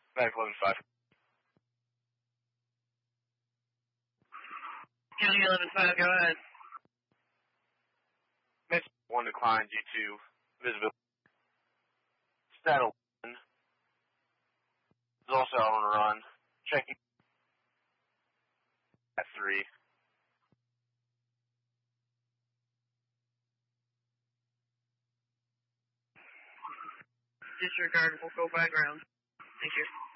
Medic 11-5. County 11-5, go ahead. Miss 1 decline due to visibility. Stat 11 is also out on a run. Checking at 3. Disregard, we'll go by ground. Thank you.